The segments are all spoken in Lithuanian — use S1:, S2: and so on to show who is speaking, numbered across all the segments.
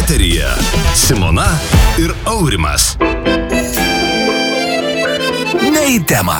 S1: Eteryje Simona ir Aurimas. Ne į temą.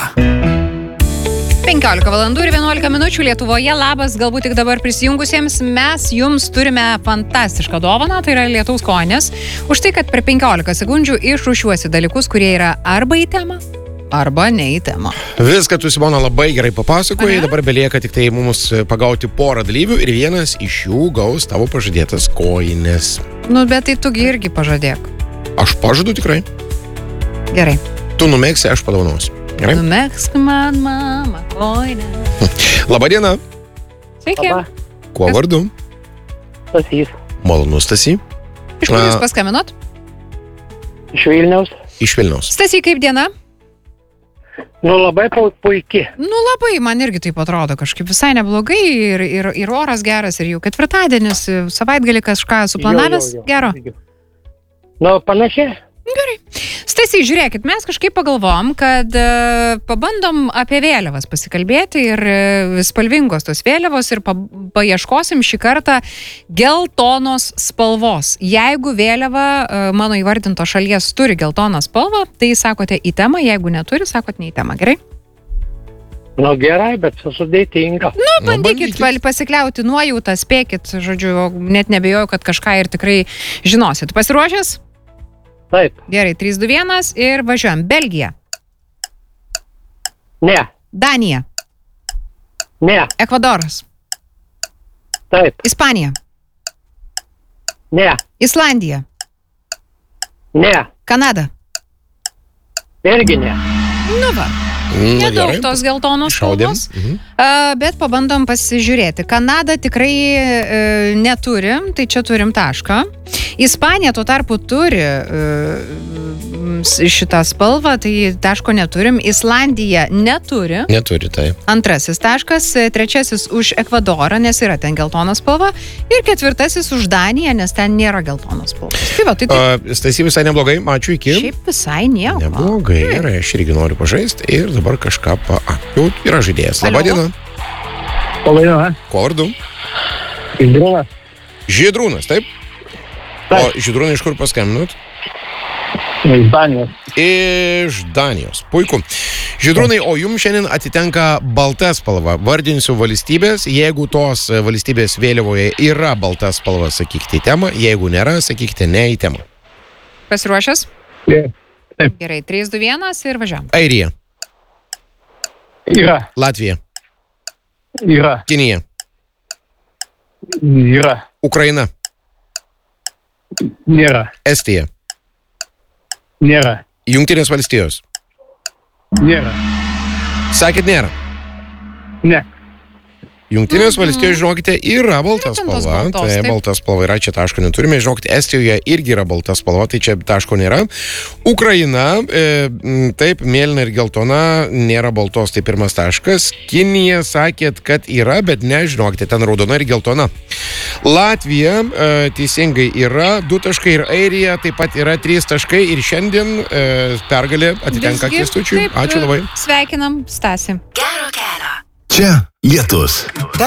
S2: 15 valandų ir 11 minučių Lietuvoje. Labas, galbūt tik dabar prisijungusiems. Mes jums turime fantastišką dovaną, tai yra lietaus kojinės. Už tai, kad per 15 sekundžių išrūšiuosi dalykus, kurie yra arba į temą, arba ne į temą.
S3: Viską tu, Simona, labai gerai papasakojai. Dabar belieka tik tai mums pagauti porą dalyvių ir vienas iš jų gaus tavo pažadėtas kojinės.
S2: Nu, bet tai tugi irgi pažadėk.
S3: Aš pažadu tikrai.
S2: Gerai.
S3: Tu numegsi, aš padovanosiu. Gerai?
S2: Numegsk man, mama, kojinę.
S3: Labadiena.
S2: Sveiki.
S4: Labą.
S3: Kuo vardu?
S4: Stasys.
S3: Malonu, Stasy.
S2: Iš kur jūs paskambinot?
S4: Iš Vilniaus.
S3: Iš Vilniaus.
S2: Stasy, kaip diena?
S4: Nu, labai puikiai.
S2: Nu, labai, man irgi taip atrodo, kažkaip visai neblogai ir oras geras, ir jau ketvirtadienis, savaitgalį kažką suplanavęs,
S4: Jo.
S2: gero.
S4: Nu, panašiai.
S2: Gerai. Stasy, žiūrėkit, mes kažkaip pagalvom, kad pabandom apie vėliavas pasikalbėti ir spalvingos tos vėliavos ir paieškosim šį kartą geltonos spalvos. Jeigu vėliava mano įvardinto šalies turi geltoną spalvą, tai sakote į temą, jeigu neturi, sakot ne į temą, gerai?
S4: Nu, gerai, bet sudėtinga.
S2: Nu, bandykit pasikliauti nuojautą, spėkit, žodžiu, net nebejoju, kad kažką ir tikrai žinosit. Pasiruošęs?
S4: Taip.
S2: Gerai, 3, 2, 1 ir važiuojam. Belgija.
S4: Ne.
S2: Danija.
S4: Ne.
S2: Ekvadoras.
S4: Taip.
S2: Ispanija.
S4: Ne.
S2: Islandija.
S4: Ne.
S2: Kanada.
S4: Irgi ne.
S2: Nu va. Nedaug tos geltonos spalvos, bet pabandom pasižiūrėti. Kanada tikrai neturi, tai čia turim tašką. Ispanija tuo tarpu turi šitą spalvą, tai taško neturim. Islandija neturi.
S3: Neturi, tai.
S2: Antrasis taškas, trečiasis už Ekvadorą, nes yra ten geltonas spalva, ir ketvirtasis už Daniją, nes ten nėra geltonos spalvos. Tai va, tai
S3: Stasy, visai neblogai, ačiū, iki.
S2: Šiaip visai nieko.
S3: Neblogai, gerai, aš irgi noriu pažaisti ir dabar kažką jau yra žaidėjas. Labadiena.
S4: Labadiena.
S3: Kuo vardu?
S4: Žydrūnas.
S3: Žydrūnas, taip? O Žydrūnai iš kur paskambinot?
S4: Iš Danijos.
S3: Iš Danijos. Puiku. Žydrūnai, o jums šiandien atitenka balta spalva. Vardinsiu valstybės. Jeigu tos valstybės vėliavoje yra balta spalva, sakykite į temą. Jeigu nėra, sakykite ne į temą.
S2: Pasiruošęs?
S4: Taip.
S2: Gerai, 3, 2, 1 ir važiuojam.
S3: Airija.
S4: Yra.
S3: Latvija.
S4: Yra.
S3: Kinija.
S4: Yra.
S3: Ukraina.
S4: Nėra.
S3: Estija.
S4: Nėra.
S3: Jungtinės valstijos.
S4: Nėra.
S3: Sakėt nėra.
S4: Ne.
S3: Jungtinės valstijos, žinokite, yra balta
S2: Ten tos
S3: spalva.
S2: baltos,
S3: Tai
S2: taip.
S3: balta spalva yra, čia taško neturime. Žinokite, Estijoje irgi yra balta spalva, tai čia taško nėra. Ukraina, taip, mėlyna ir geltona, nėra baltos, tai pirmas taškas. Kinija sakėt, kad yra, bet nežinokite, ten raudona ir geltona. Latvija, teisingai yra, 2 taškai ir Airija taip pat yra 3 taškai ir šiandien pergalė atitenka
S2: Visgi,
S3: Kęstučiui.
S2: taip,
S3: Ačiū labai.
S2: Sveikinam Stasį.
S1: Čia lietus.